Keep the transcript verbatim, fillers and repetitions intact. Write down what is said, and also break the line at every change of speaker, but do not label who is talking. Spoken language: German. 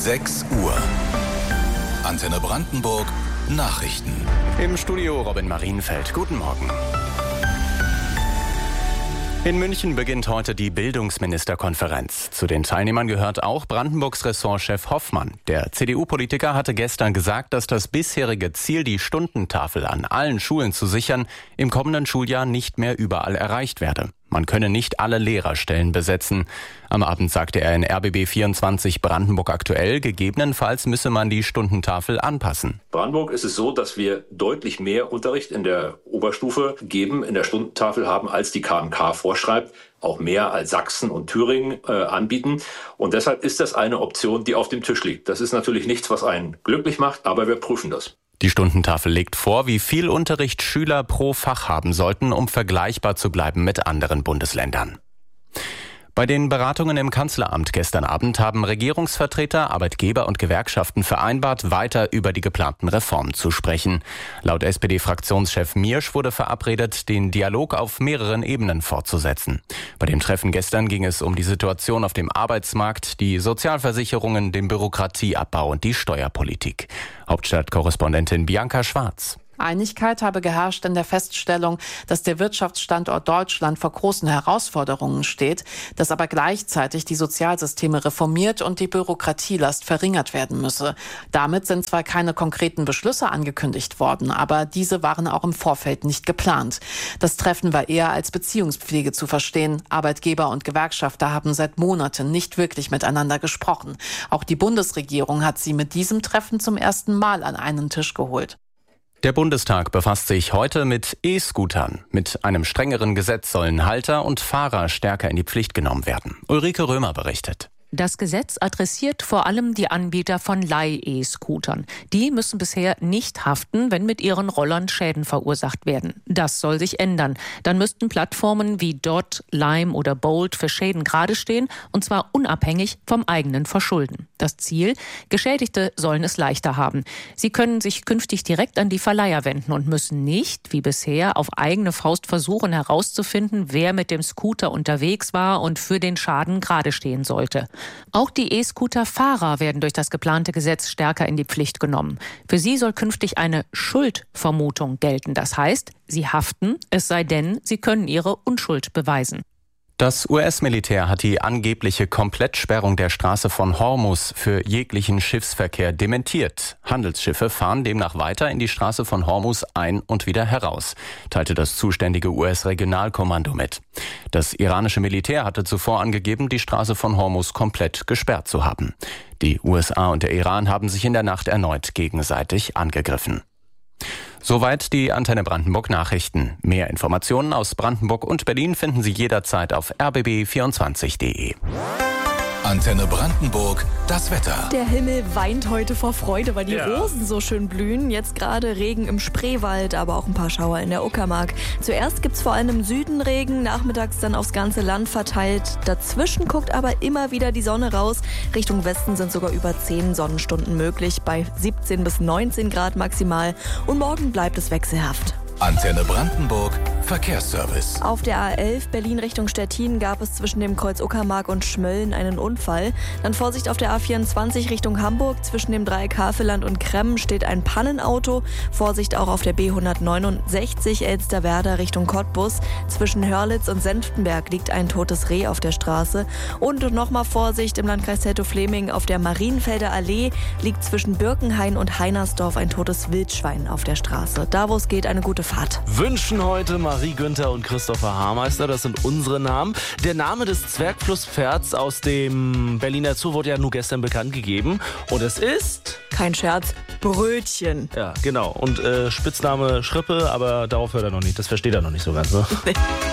sechs Uhr. Antenne Brandenburg Nachrichten.
Im Studio Robin Marienfeld. Guten Morgen. In München beginnt heute die Bildungsministerkonferenz. Zu den Teilnehmern gehört auch Brandenburgs Ressortchef Hoffmann. Der C D U-Politiker hatte gestern gesagt, dass das bisherige Ziel, die Stundentafel an allen Schulen zu sichern, im kommenden Schuljahr nicht mehr überall erreicht werde. Man könne nicht alle Lehrerstellen besetzen. Am Abend sagte er in R B B vierundzwanzig Brandenburg aktuell, gegebenenfalls müsse man die Stundentafel anpassen.
Brandenburg ist es so, dass wir deutlich mehr Unterricht in der Oberstufe geben, in der Stundentafel haben, als die K M K vorschreibt. Auch mehr als Sachsen und Thüringen äh, anbieten. Und deshalb ist das eine Option, die auf dem Tisch liegt. Das ist natürlich nichts, was einen glücklich macht, aber wir prüfen das.
Die Stundentafel legt vor, wie viel Unterricht Schüler pro Fach haben sollten, um vergleichbar zu bleiben mit anderen Bundesländern. Bei den Beratungen im Kanzleramt gestern Abend haben Regierungsvertreter, Arbeitgeber und Gewerkschaften vereinbart, weiter über die geplanten Reformen zu sprechen. Laut S P D-Fraktionschef Miersch wurde verabredet, den Dialog auf mehreren Ebenen fortzusetzen. Bei dem Treffen gestern ging es um die Situation auf dem Arbeitsmarkt, die Sozialversicherungen, den Bürokratieabbau und die Steuerpolitik. Hauptstadtkorrespondentin Bianca Schwarz.
Einigkeit habe geherrscht in der Feststellung, dass der Wirtschaftsstandort Deutschland vor großen Herausforderungen steht, dass aber gleichzeitig die Sozialsysteme reformiert und die Bürokratielast verringert werden müsse. Damit sind zwar keine konkreten Beschlüsse angekündigt worden, aber diese waren auch im Vorfeld nicht geplant. Das Treffen war eher als Beziehungspflege zu verstehen. Arbeitgeber und Gewerkschafter haben seit Monaten nicht wirklich miteinander gesprochen. Auch die Bundesregierung hat sie mit diesem Treffen zum ersten Mal an einen Tisch geholt.
Der Bundestag befasst sich heute mit E-Scootern. Mit einem strengeren Gesetz sollen Halter und Fahrer stärker in die Pflicht genommen werden. Ulrike Römer berichtet.
Das Gesetz adressiert vor allem die Anbieter von Leih-E-Scootern. Die müssen bisher nicht haften, wenn mit ihren Rollern Schäden verursacht werden. Das soll sich ändern. Dann müssten Plattformen wie Dot, Lime oder Bolt für Schäden gerade stehen, und zwar unabhängig vom eigenen Verschulden. Das Ziel: Geschädigte sollen es leichter haben. Sie können sich künftig direkt an die Verleiher wenden und müssen nicht, wie bisher, auf eigene Faust versuchen herauszufinden, wer mit dem Scooter unterwegs war und für den Schaden gerade stehen sollte. Auch die E-Scooter-Fahrer werden durch das geplante Gesetz stärker in die Pflicht genommen. Für sie soll künftig eine Schuldvermutung gelten. Das heißt, sie haften, es sei denn, sie können ihre Unschuld beweisen.
Das U S-Militär hat die angebliche Komplettsperrung der Straße von Hormuz für jeglichen Schiffsverkehr dementiert. Handelsschiffe fahren demnach weiter in die Straße von Hormuz ein und wieder heraus, teilte das zuständige U S-Regionalkommando mit. Das iranische Militär hatte zuvor angegeben, die Straße von Hormuz komplett gesperrt zu haben. Die U S A und der Iran haben sich in der Nacht erneut gegenseitig angegriffen. Soweit die Antenne Brandenburg Nachrichten. Mehr Informationen aus Brandenburg und Berlin finden Sie jederzeit auf r b b vierundzwanzig punkt d e.
Antenne Brandenburg, das Wetter.
Der Himmel weint heute vor Freude, weil die
Ja.
Rosen so schön blühen. Jetzt gerade Regen im Spreewald, aber auch ein paar Schauer in der Uckermark. Zuerst gibt's vor allem im Süden Regen, nachmittags dann aufs ganze Land verteilt. Dazwischen guckt aber immer wieder die Sonne raus. Richtung Westen sind sogar über zehn Sonnenstunden möglich, bei siebzehn bis neunzehn Grad maximal. Und morgen bleibt es wechselhaft.
Antenne Brandenburg, Verkehrsservice.
Auf der A elf Berlin Richtung Stettin gab es zwischen dem Kreuz Uckermark und Schmölln einen Unfall. Dann Vorsicht auf der A vierundzwanzig Richtung Hamburg. Zwischen dem Dreieck Havelland und Kremmen steht ein Pannenauto. Vorsicht auch auf der B hundertneunundsechzig Elsterwerda Richtung Cottbus. Zwischen Hörlitz und Senftenberg liegt ein totes Reh auf der Straße. Und nochmal Vorsicht im Landkreis Teltow-Fläming. Auf der Marienfelder Allee liegt zwischen Birkenhain und Heinersdorf ein totes Wildschwein auf der Straße. Da, wo es geht, eine gute Fahrt.
Wünschen heute Marie Günther und Christopher Haarmeister, das sind unsere Namen. Der Name des Zwergflusspferds aus dem Berliner Zoo wurde ja nur gestern bekannt gegeben. Und es ist...
Kein Scherz, Brötchen.
Ja, genau. Und äh, Spitzname Schrippe, aber darauf hört er noch nicht. Das versteht er noch nicht so ganz, ne?